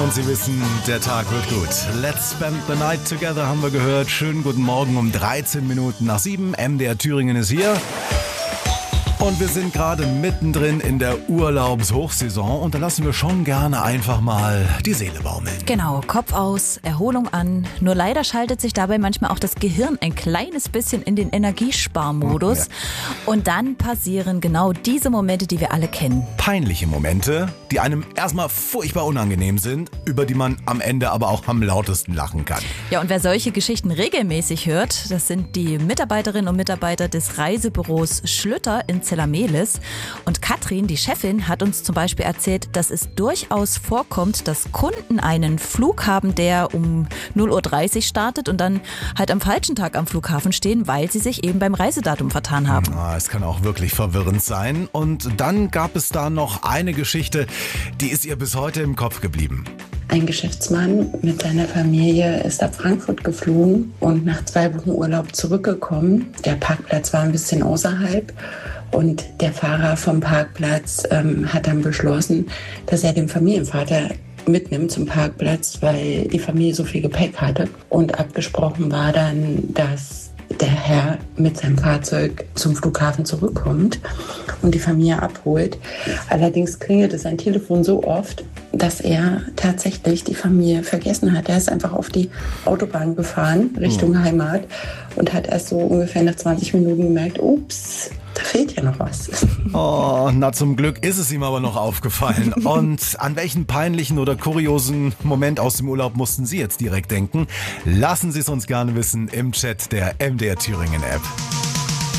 Und Sie wissen, der Tag wird gut. Let's spend the night together haben wir gehört. Schönen guten Morgen um 13 Minuten nach 7. MDR Thüringen ist hier. Und wir sind gerade mittendrin in der Urlaubshochsaison und da lassen wir schon gerne einfach mal die Seele baumeln. Genau, Kopf aus, Erholung an. Nur leider schaltet sich dabei manchmal auch das Gehirn ein kleines bisschen in den Energiesparmodus. Ja. Und dann passieren genau diese Momente, die wir alle kennen. Peinliche Momente, die einem erstmal furchtbar unangenehm sind, über die man am Ende aber auch am lautesten lachen kann. Ja, und wer solche Geschichten regelmäßig hört, das sind die Mitarbeiterinnen und Mitarbeiter des Reisebüros Schlüter in Zellamelis. Und Katrin, die Chefin, hat uns zum Beispiel erzählt, dass es durchaus vorkommt, dass Kunden einen Flug haben, der um 0:30 Uhr startet und dann halt am falschen Tag am Flughafen stehen, weil sie sich eben beim Reisedatum vertan haben. Es kann auch wirklich verwirrend sein. Und dann gab es da noch eine Geschichte, die ist ihr bis heute im Kopf geblieben. Ein Geschäftsmann mit seiner Familie ist nach Frankfurt geflogen und nach 2 Wochen Urlaub zurückgekommen. Der Parkplatz war ein bisschen außerhalb und der Fahrer vom Parkplatz hat dann beschlossen, dass er den Familienvater mitnimmt zum Parkplatz, weil die Familie so viel Gepäck hatte. Und abgesprochen war dann, dass der Herr mit seinem Fahrzeug zum Flughafen zurückkommt und die Familie abholt. Allerdings klingelt sein Telefon so oft, dass er tatsächlich die Familie vergessen hat. Er ist einfach auf die Autobahn gefahren, Richtung Heimat, und hat erst so ungefähr nach 20 Minuten gemerkt, ups, da fehlt ja noch was. Oh, na zum Glück ist es ihm aber noch aufgefallen. Und an welchen peinlichen oder kuriosen Moment aus dem Urlaub mussten Sie jetzt direkt denken? Lassen Sie es uns gerne wissen im Chat der MDR Thüringen App.